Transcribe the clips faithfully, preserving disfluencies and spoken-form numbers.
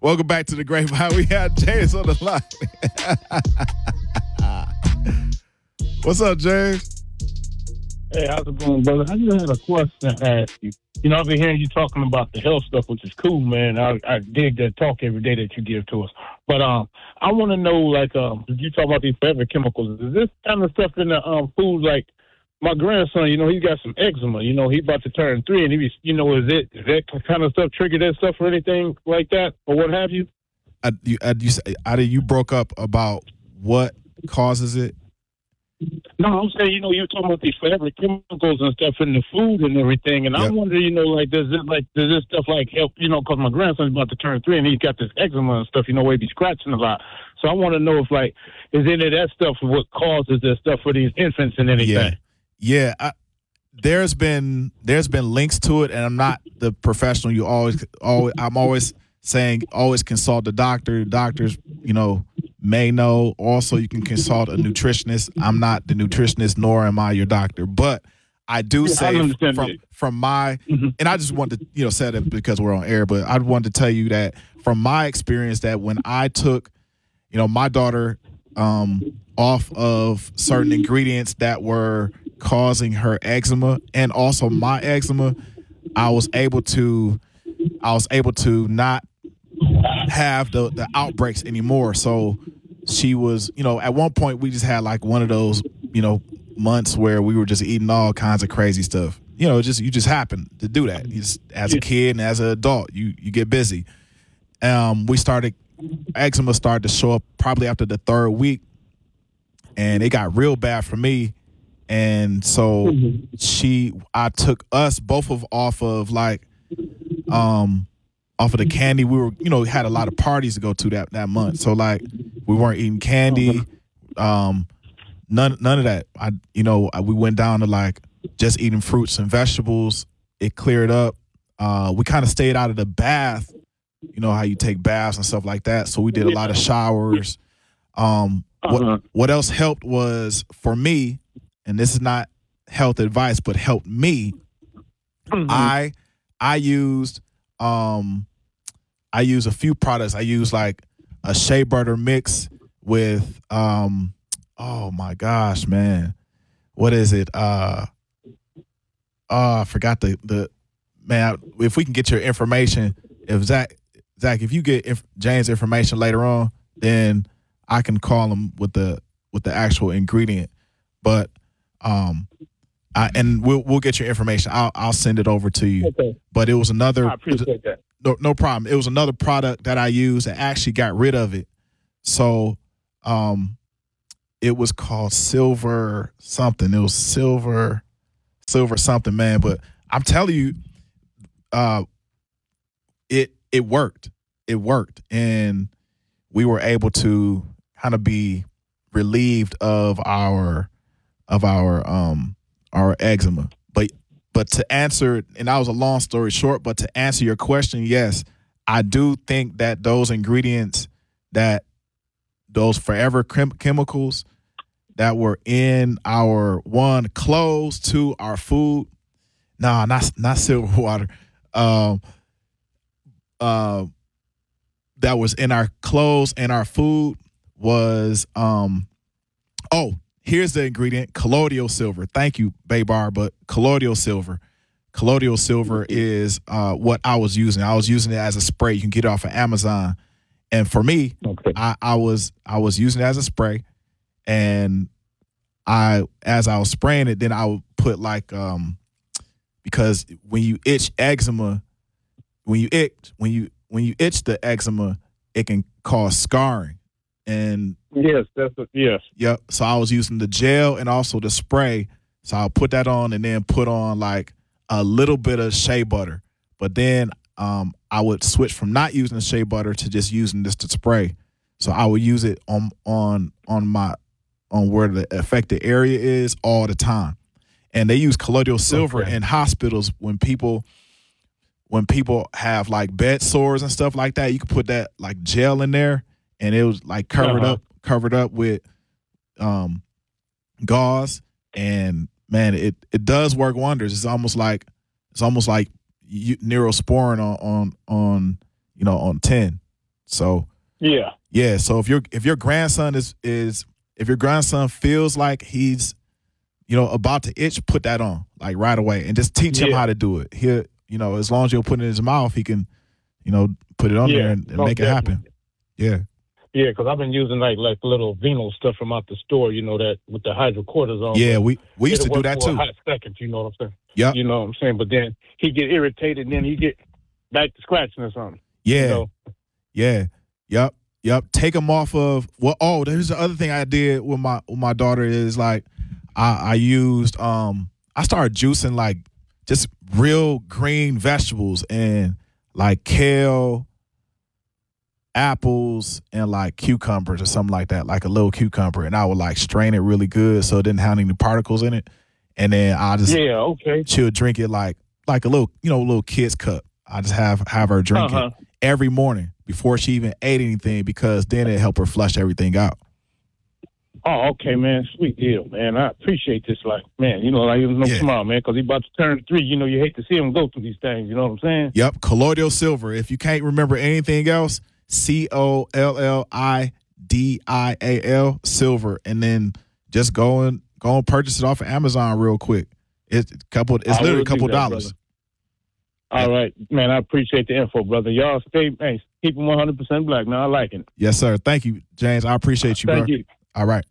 Welcome back to the Grapevine. We had James on the line. What's up, James? Hey, how's it going, brother? I just had a question to ask you. You know, I've been hearing you talking about the health stuff, which is cool, man. I, I dig that talk every day that you give to us. But um, I want to know, like, um, you talk about these forever chemicals. Is this kind of stuff in the um food? Like, my grandson, you know, he's got some eczema. You know, he's about to turn three, and he, you know, is it is that kind of stuff trigger that stuff or anything like that, or what have you? I, you, I, you, I, you broke up about what causes it. No, I'm saying, you know, you're talking about these forever chemicals and stuff in the food and everything, and yep. I'm wondering, you know, like, does it, like, does this stuff, like, help, you know, because my grandson's about to turn three, and he's got this eczema and stuff, you know, where he be scratching a lot. So I want to know if, like, is any of that stuff what causes this stuff for these infants and anything? Yeah, yeah. I, there's been there's been links to it, and I'm not the professional. You always, always, I'm always saying, always consult the doctor. Doctors, you know, may know. Also, you can consult a nutritionist. I'm not the nutritionist, nor am I your doctor. But I do yeah, say I from, from my, mm-hmm. and I just wanted to, you know, say that because we're on air, but I wanted to tell you that from my experience that when I took, you know, my daughter um, off of certain ingredients that were causing her eczema and also my eczema, I was able to, I was able to not have the, the outbreaks anymore. So she was, you know, at one point we just had like one of those, you know, months where we were just eating all kinds of crazy stuff. You know, just you just happen to do that. You just, as a kid and as an adult, you you get busy. Um, we started eczema started to show up probably after the third week, and it got real bad for me. And so mm-hmm. she, I took us both of off of like, um. off of the candy. We were, you know, had a lot of parties to go to that, that month. So like we weren't eating candy. Um, none, none of that. I, you know, we went down to like just eating fruits and vegetables. It cleared up. Uh, we kind of stayed out of the bath, you know, how you take baths and stuff like that. So we did a lot of showers. Um, what, what else helped was for me, and this is not health advice, but helped me. Mm-hmm. I, I used, um, I use a few products. I use like a shea butter mix with, um, oh my gosh, man, what is it? Uh, oh, I forgot the the man. If we can get your information, if Zach, Zach, if you get if James' information later on, then I can call him with the with the actual ingredient. But um, I and we'll we'll get your information. I'll I'll send it over to you. Okay. But it was another. I appreciate that. No, no problem. It was another product that I used that actually got rid of it. So, um, it was called Silver something. It was Silver, Silver something, man. But I'm telling you, uh, it it worked. It worked, and we were able to kind of be relieved of our of our um our eczema. But but to answer, and that was a long story short, but to answer your question, yes, I do think that those ingredients, that those forever chem- chemicals that were in our one clothes, two our food, nah, not not silver water, um, uh, that was in our clothes and our food was um, oh. Here's the ingredient, colloidal silver. Thank you, Baybar, but colloidal silver. Colloidal silver is uh, what I was using. I was using it as a spray. You can get it off of Amazon. And for me, okay. I, I was I was using it as a spray. And I as I was spraying it, then I would put like um because when you itch eczema, when you itch when you when you itch the eczema, it can cause scarring. And yes, that's a, yes. Yep. So I was using the gel and also the spray. So I'll put that on and then put on like a little bit of shea butter. But then um, I would switch from not using the shea butter to just using this to spray. So I would use it on on on my on where the affected area is all the time. And they use colloidal silver okay. in hospitals when people when people have like bed sores and stuff like that. You can put that like gel in there. And it was like covered uh-huh. up, covered up with um, gauze, and man, it, it does work wonders. It's almost like it's almost like you, Neurosporin on, on on you know on ten. So Yeah. yeah, so if your if your grandson is is if your grandson feels like he's, you know, about to itch, put that on like right away and just teach him Yeah. how to do it. He'll, you know, as long as you'll put it in his mouth, he can, you know, put it on Yeah. there and, and Most make it happen. definitely. Yeah. Yeah, because I've been using like like little Vino stuff from out the store, you know, that with the hydrocortisone. Yeah, but we we used to it'll do work that for a too. hot second, you know what I'm saying? Yep. You know what I'm saying? But then he get irritated, and then he get back to scratching or something. Yeah. You know? Yeah. Yep. Yep. Take them off of well. Oh, there's the other thing I did with my with my daughter is like I, I used um I started juicing like just real green vegetables and like kale, apples, and like cucumbers or something like that, like a little cucumber, and I would like strain it really good so it didn't have any particles in it, and then I just Yeah, okay. she'll drink it like like a little you know little kid's cup. I just have have her drink Uh-huh. it every morning before she even ate anything because then it help her flush everything out. Oh, okay, man. Sweet deal, man. I appreciate this. Like, man, you know, like even no Yeah. tomorrow, man, because he about to turn three. You know, you hate to see him go through these things. You know what I'm saying? Yep, colloidal silver. If you can't remember anything else, C O L L I D I A L silver, and then just go and go and purchase it off of Amazon real quick. It's a couple. It's I literally will a couple do that, dollars. brother. All right, man. I appreciate the info, brother. Y'all stay, hey, keep them one hundred percent black. Now I like it. Yes, sir. Thank you, James. I appreciate you, Thank bro. you. All right.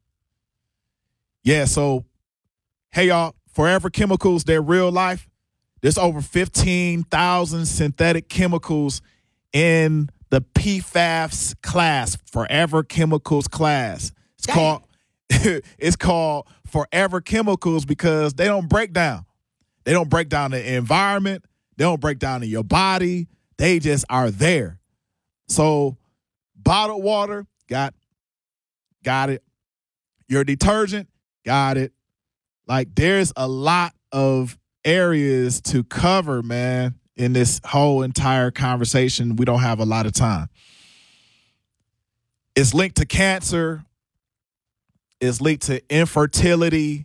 Yeah. So, hey, y'all. Forever Chemicals, they're real life. There's over fifteen thousand synthetic chemicals in the P FAFs class, Forever Chemicals class. It's Damn. called it's called Forever Chemicals because they don't break down. They don't break down the environment. They don't break down in your body. They just are there. So bottled water, got got it. Your detergent, got it. Like there's a lot of areas to cover, man, in this whole entire conversation. We don't have a lot of time. It's linked to cancer. It's linked to infertility.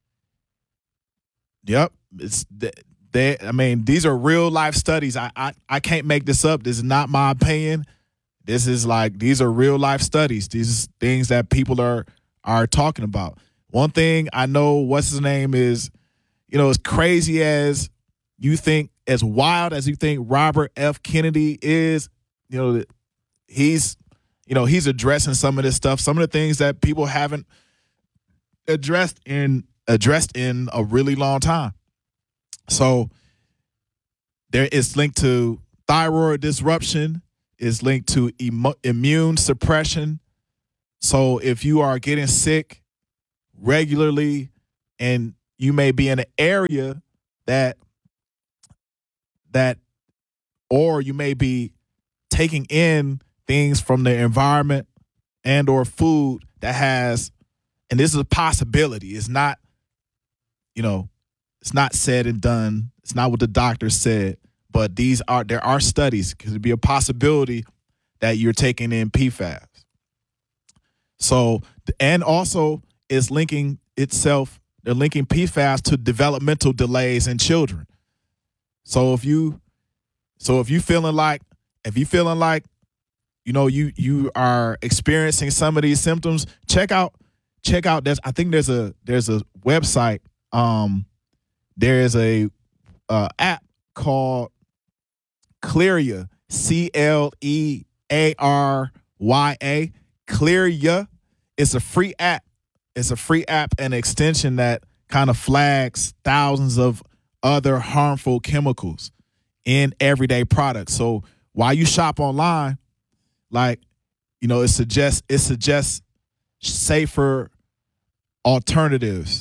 Yep. It's they, I mean, these are real life studies. I, I I can't make this up. This is not my opinion. This is like these are real life studies. These things that people are are talking about. One thing I know, what's his name is, you know, as crazy as you think, as wild as you think Robert F. Kennedy is, you know, he's, you know, he's addressing some of this stuff, some of the things that people haven't addressed in addressed in a really long time. So there is linked to thyroid disruption, is linked to emo- immune suppression. So if you are getting sick regularly and you may be in an area that that or you may be taking in things from the environment and or food that has, and this is a possibility. It's not, you know, it's not said and done. It's not what the doctor said, but these are, there are studies because it'd be a possibility that you're taking in P FABs. So, and also is linking itself, they're linking P FABs to developmental delays in children. So if you, so if you feeling like, if you feeling like, you know, you, you are experiencing some of these symptoms, check out, check out, there's, I think there's a, there's a website, um, there's a uh, app called Clearya, C L E A R Y A, Clearya. It's a free app. It's a free app and extension that kind of flags thousands of other harmful chemicals in everyday products. So while you shop online, like, you know, it suggests it suggests safer alternatives.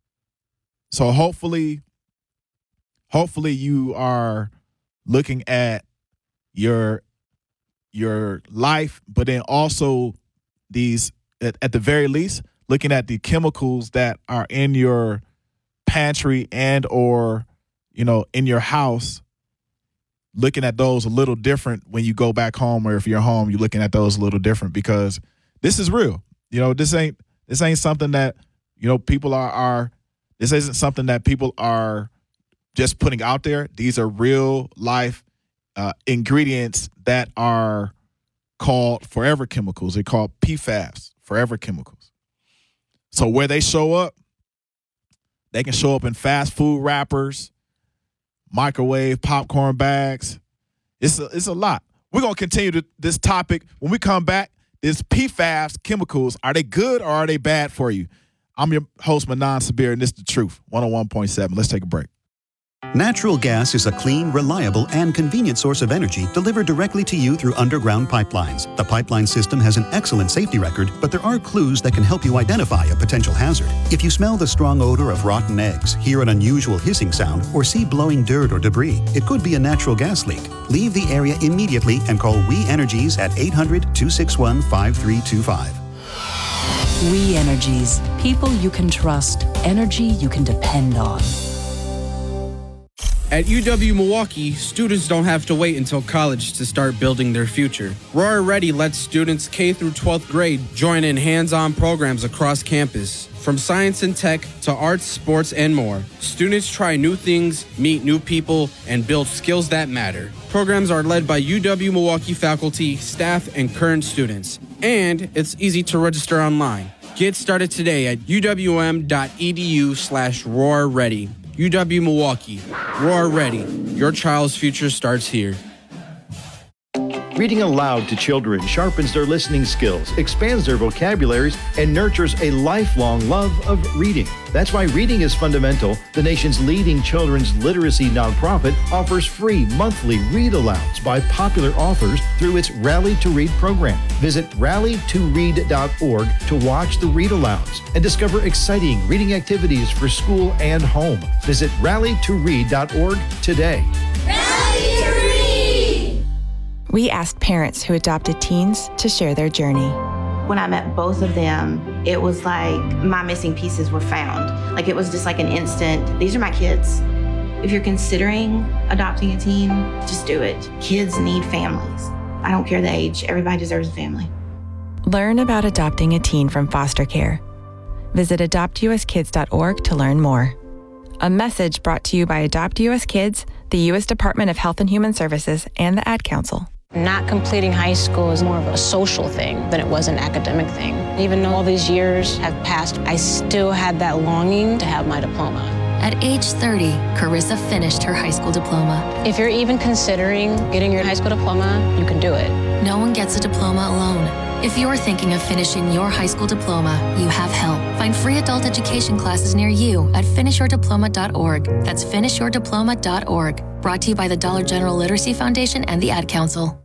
So hopefully, hopefully you are looking at your your life, but then also these at, at the very least, looking at the chemicals that are in your pantry and or, you know, in your house, looking at those a little different when you go back home, or if you're home, you're looking at those a little different because this is real. You know, this ain't this ain't something that, you know, people are are this isn't something that people are just putting out there. These are real life uh, ingredients that are called forever chemicals. They're called P FABs, forever chemicals. So where they show up, they can show up in fast food wrappers, microwave popcorn bags. It's a, it's a lot. We're going to continue to, this topic. When we come back, this P FABs, chemicals, are they good or are they bad for you? I'm your host, Manan Sabir, and this is The Truth, one oh one point seven. Let's take a break. Natural gas is a clean, reliable, and convenient source of energy delivered directly to you through underground pipelines. The pipeline system has an excellent safety record, but there are clues that can help you identify a potential hazard. If you smell the strong odor of rotten eggs, hear an unusual hissing sound, or see blowing dirt or debris, it could be a natural gas leak. Leave the area immediately and call We Energies at eight hundred, two six one, five three two five. We Energies. People you can trust. Energy you can depend on. At U W-Milwaukee, students don't have to wait until college to start building their future. Roar Ready lets students K through twelfth grade join in hands-on programs across campus. From science and tech to arts, sports, and more, students try new things, meet new people, and build skills that matter. Programs are led by U W-Milwaukee faculty, staff, and current students. And it's easy to register online. Get started today at uwm.edu slash roar ready. U W-Milwaukee. Roar Ready. Your child's future starts here. Reading aloud to children sharpens their listening skills, expands their vocabularies, and nurtures a lifelong love of reading. That's why Reading is Fundamental, the nation's leading children's literacy nonprofit, offers free monthly read-alouds by popular authors through its Rally to Read program. Visit rally to read dot org to watch the read-alouds and discover exciting reading activities for school and home. Visit rally to read dot org today. Rally to Read! We asked parents who adopted teens to share their journey. When I met both of them, it was like my missing pieces were found. Like it was just like an instant, these are my kids. If you're considering adopting a teen, just do it. Kids need families. I don't care the age, everybody deserves a family. Learn about adopting a teen from foster care. Visit adopt u s kids dot org to learn more. A message brought to you by Adopt U S Kids, the U S Department of Health and Human Services, and the Ad Council. Not completing high school is more of a social thing than it was an academic thing. Even though all these years have passed, I still had that longing to have my diploma. At age thirty, Carissa finished her high school diploma. If you're even considering getting your high school diploma, you can do it. No one gets a diploma alone. If you're thinking of finishing your high school diploma, you have help. Find free adult education classes near you at finish your diploma dot org. That's finish your diploma dot org. Brought to you by the Dollar General Literacy Foundation and the Ad Council.